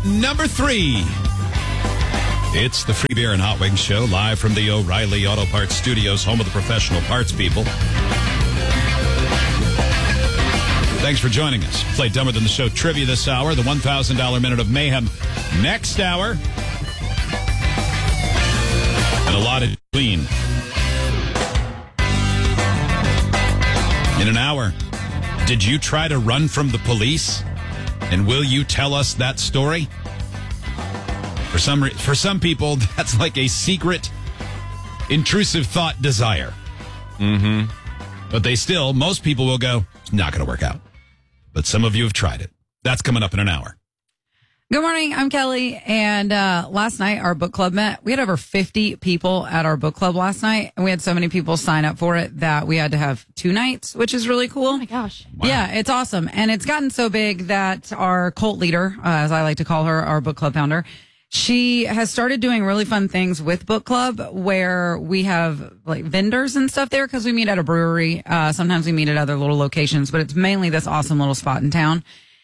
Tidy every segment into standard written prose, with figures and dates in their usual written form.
number 3. It's the Free Beer and Hot Wings Show, live from the O'Reilly Auto Parts Studios, home of the professional parts people. Thanks for joining us. Play Dumber Than the Show trivia this hour, the $1,000 Minute of Mayhem next hour, and a lot of clean. In an hour, did you try to run from the police? And will you tell us that story? For some people, that's like a secret, intrusive thought desire. Mm-hmm. But most people will go, it's not going to work out. But some of you have tried it. That's coming up in an hour. Good morning. I'm Kelly. And last night, our book club met. We had over 50 people at our book club last night. And we had so many people sign up for it that we had to have 2 nights, which is really cool. Oh, my gosh. Wow. Yeah, it's awesome. And it's gotten so big that our cult leader, as I like to call her, our book club founder, she has started doing really fun things with book club where we have like vendors and stuff there because we meet at a brewery. Sometimes we meet at other little locations, but it's mainly this awesome little spot in town.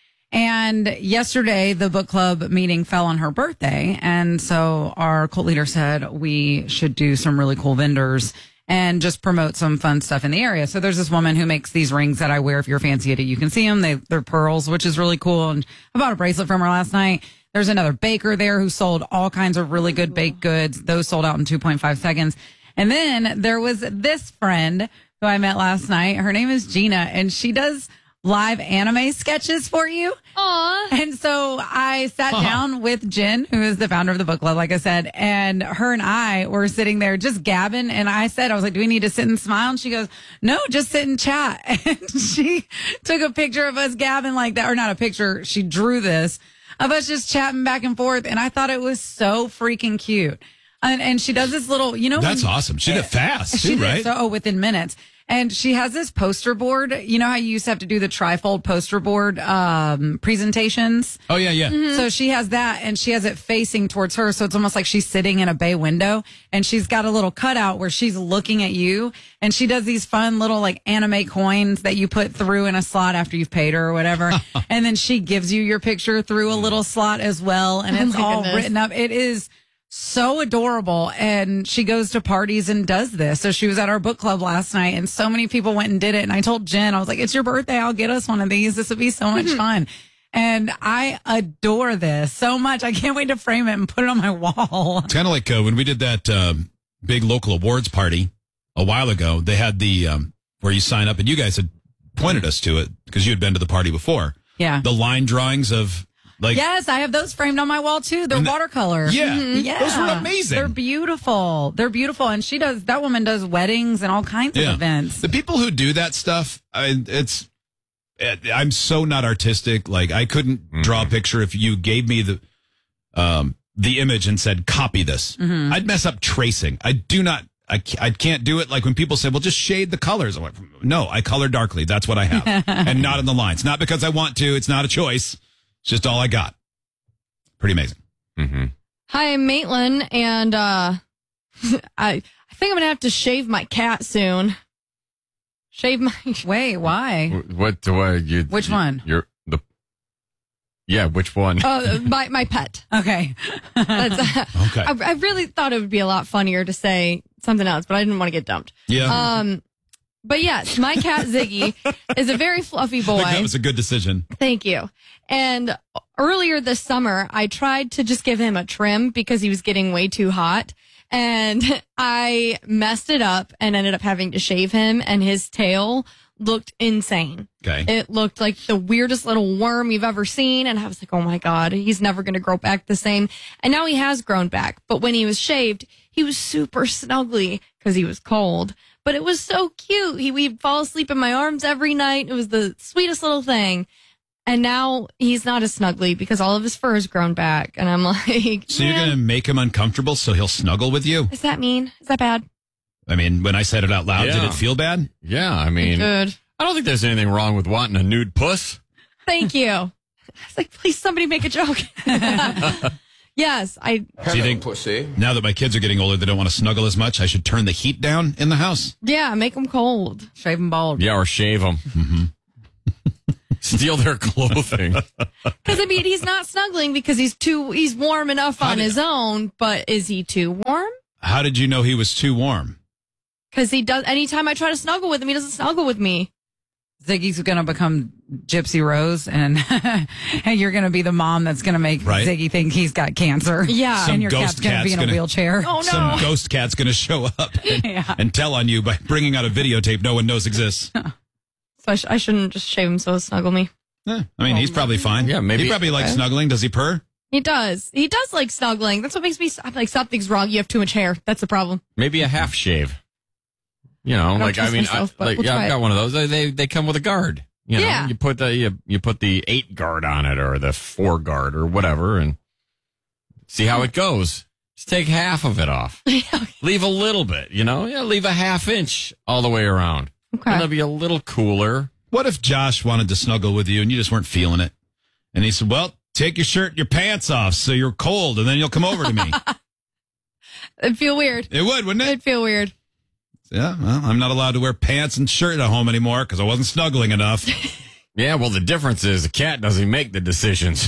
And yesterday, the book club meeting fell on her birthday. And so our cult leader said we should do some really cool vendors and just promote some fun stuff in the area. So there's this woman who makes these rings that I wear. If you're fancy at it, you can see them. They're pearls, which is really cool. And I bought a bracelet from her last night. There's another baker there who sold all kinds of really good baked goods. Those sold out in 2.5 seconds. And then there was this friend who I met last night. Her name is Gina, and she does live anime sketches for you. Aw. And so I sat down with Jen, who is the founder of the book club, like I said, and her and I were sitting there just gabbing. And I was like, do we need to sit and smile? And she goes, no, just sit and chat. And she took a picture of us gabbing like that, or not a picture. She drew this of us just chatting back and forth. And I thought it was so freaking cute. And she does this little, That's awesome. She did it fast, she too, did right? so within minutes. And she has this poster board. You know how you used to have to do the trifold poster board presentations? Oh, yeah, yeah. Mm-hmm. So she has that, and she has it facing towards her. So it's almost like she's sitting in a bay window, and she's got a little cutout where she's looking at you. And she does these fun little like anime coins that you put through in a slot after you've paid her or whatever. And then she gives you your picture through a little slot as well. And it's all written up. It is so adorable. And she goes to parties and does this. So she was at our book club last night, and so many people went and did it. And I told Jen, I was like, it's your birthday. I'll get us one of these. This would be so much fun. And I adore this so much. I can't wait to frame it and put it on my wall. It's kind of like when we did that big local awards party a while ago. They had the where you sign up, and you guys had pointed us to it because you had been to the party before. Yeah. The line drawings of like. Yes, I have those framed on my wall too. They're watercolor. Yeah. Yeah. Those were amazing. They're beautiful. They're beautiful. And that woman does weddings and all kinds of events. The people who do that stuff, I'm so not artistic. Like I couldn't draw a picture if you gave me the image and said, copy this. Mm-hmm. I'd mess up tracing. I can't do it. Like when people say, well, just shade the colors. I'm like, no, I color darkly. That's what I have. And not in the lines. Not because I want to. It's not a choice. It's just all I got. Pretty amazing. Mm-hmm. Hi, I'm Maitland, and I think I'm going to have to shave my cat soon. Wait, why? Which one? Which one? Oh, my pet. Okay. Okay. I really thought it would be a lot funnier to say something else, but I didn't want to get dumped. Yeah. But yes, my cat Ziggy is a very fluffy boy. I think that was a good decision. Thank you. And earlier this summer, I tried to just give him a trim because he was getting way too hot. And I messed it up and ended up having to shave him, and his tail looked insane. Okay. It looked like the weirdest little worm you've ever seen. And I was like, oh my God, he's never going to grow back the same. And now he has grown back. But when he was shaved, he was super snuggly because he was cold. But it was so cute. We'd fall asleep in my arms every night. It was the sweetest little thing. And now he's not as snuggly because all of his fur has grown back. And I'm like, so you're going to make him uncomfortable so he'll snuggle with you? Is that mean? Is that bad? I mean, when I said it out loud, did it feel bad? Yeah, I mean, Good. I don't think there's anything wrong with wanting a nude puss. Thank you. I was like, please, somebody make a joke. Yes, So you think, pussy. Now that my kids are getting older, they don't want to snuggle as much, I should turn the heat down in the house? Yeah, make them cold. Shave them bald. Yeah, or shave them. Mm-hmm. Steal their clothing. Because I mean, he's not snuggling because he's warm enough on his own, but is he too warm? How did you know he was too warm? Because he does. Anytime I try to snuggle with him, he doesn't snuggle with me. Ziggy's going to become Gypsy Rose, and and you're going to be the mom that's going to make Ziggy think he's got cancer. Yeah. And your cat's going to be in a wheelchair. Oh, no. Some ghost cat's going to show up and tell on you by bringing out a videotape no one knows exists. So I shouldn't just shave him so he'll snuggle me. I mean, he's probably fine. Yeah, maybe. He probably likes snuggling. Does he purr? He does. He does like snuggling. That's what makes me. I'm like, something's wrong. You have too much hair. That's the problem. Maybe a half shave. You know, I've got one of those. They come with a guard. You know, Yeah. you put the 8 guard on it or the 4 guard or whatever, and see how it goes. Just take half of it off. Leave a little bit. You know, leave a ½ inch all the way around. Okay. And it'll be a little cooler. What if Josh wanted to snuggle with you and you just weren't feeling it? And he said, well, take your shirt and your pants off so you're cold and then you'll come over to me. It'd feel weird. It would, wouldn't it? It'd feel weird. Yeah, well, I'm not allowed to wear pants and shirt at home anymore because I wasn't snuggling enough. Yeah, well, the difference is the cat doesn't make the decisions.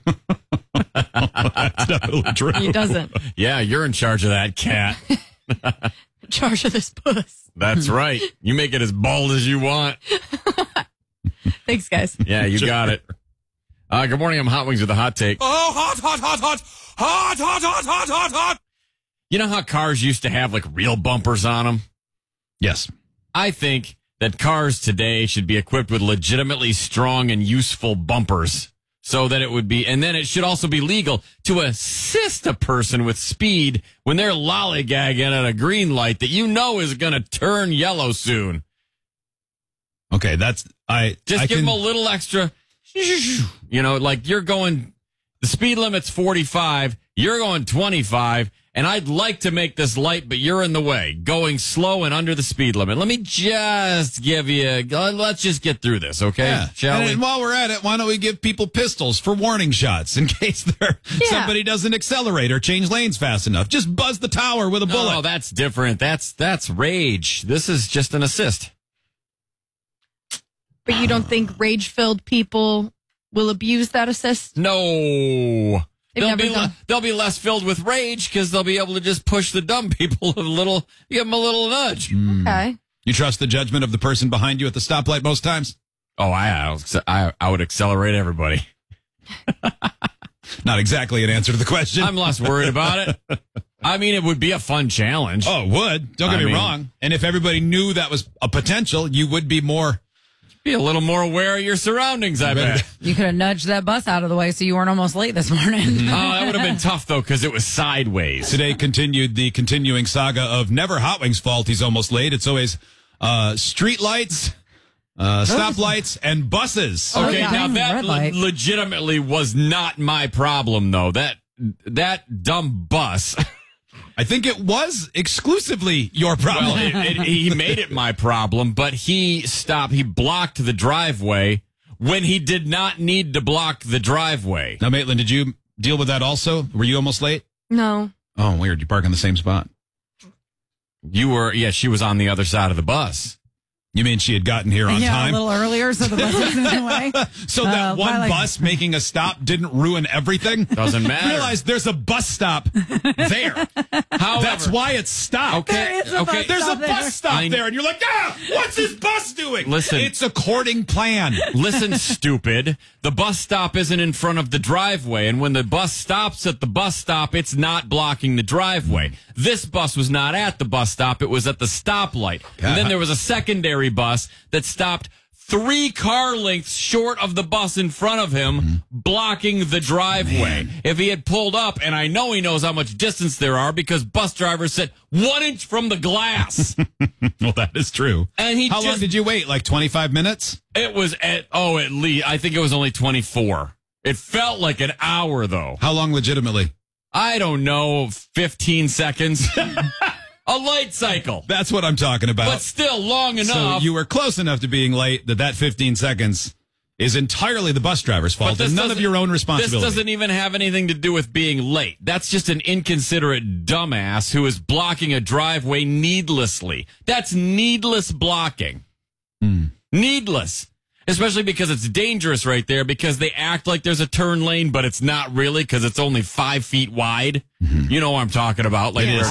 That's definitely true. He doesn't. Yeah, you're in charge of that cat. In charge of this puss. That's right. You make it as bald as you want. Thanks, guys. Yeah, you got it. Good morning. I'm Hot Wings with a hot take. Oh, hot, hot, hot, hot, hot, hot, hot, hot, hot, hot. You know how cars used to have like real bumpers on them? Yes. I think that cars today should be equipped with legitimately strong and useful bumpers so that it would be, and then it should also be legal to assist a person with speed when they're lollygagging at a green light that you know is going to turn yellow soon. Okay, that's, I Just give can, them a little extra, you know, like you're going, the speed limit's 45, you're going 25, and I'd like to make this light, but you're in the way, going slow and under the speed limit. Let me just give you, let's just get through this, okay? Yeah. Shall we? And while we're at it, why don't we give people pistols for warning shots in case somebody doesn't accelerate or change lanes fast enough? Just buzz the tower with a bullet. No, that's different. That's rage. This is just an assist. But you don't think rage-filled people will abuse that assist? No. They've never done. They'll be less filled with rage because they'll be able to just push the dumb people give them a little nudge. Okay. You trust the judgment of the person behind you at the stoplight most times? Oh, I would accelerate everybody. Not exactly an answer to the question. I'm less worried about it. I mean, it would be a fun challenge. Oh, it would. Don't get me wrong. And if everybody knew that was a potential, you would be more... Be a little more aware of your surroundings, I bet. You could have nudged that bus out of the way so you weren't almost late this morning. Oh, that would have been tough, though, because it was sideways. Today continued the continuing saga of never Hot Wings' fault. He's almost late. It's always street lights, stoplights, and buses. Okay, yeah. now that Red light. legitimately was not my problem, though. That dumb bus. I think it was exclusively your problem. Well, he made it my problem, but he blocked the driveway when he did not need to block the driveway. Now, Maitland, did you deal with that also? Were you almost late? No. Oh, weird. You park in the same spot. She was on the other side of the bus. You mean she had gotten here on yeah, time? a little earlier so the bus was in the way. So that one bus making a stop didn't ruin everything? Doesn't matter. Realize there's a bus stop there. However, That's why it's stopped. Okay, okay. There's a there. bus stop there, and you're like, what's this bus doing? Listen. It's a courting plan. Listen, stupid. The bus stop isn't in front of the driveway, and when the bus stops at the bus stop, it's not blocking the driveway. This bus was not at the bus stop. It was at the stoplight. And then there was a secondary bus that stopped 3 car lengths short of the bus in front of him, blocking the driveway. If he had pulled up, and I know he knows how much distance there are because bus drivers sit 1 inch from the glass. Well, that is true. And How long did you wait? Like 25 minutes? It was at least, I think it was only 24. It felt like an hour, though. How long legitimately? I don't know, 15 seconds. A light cycle. That's what I'm talking about. But still long So enough. you were close enough to being late that 15 seconds is entirely the bus driver's fault and none of your own responsibility. This doesn't even have anything to do with being late. That's just an inconsiderate dumbass who is blocking a driveway needlessly. That's needless blocking. Needless. Especially because it's dangerous right there because they act like there's a turn lane, but it's not really because it's only 5 feet wide. You know what I'm talking about. Like, It is.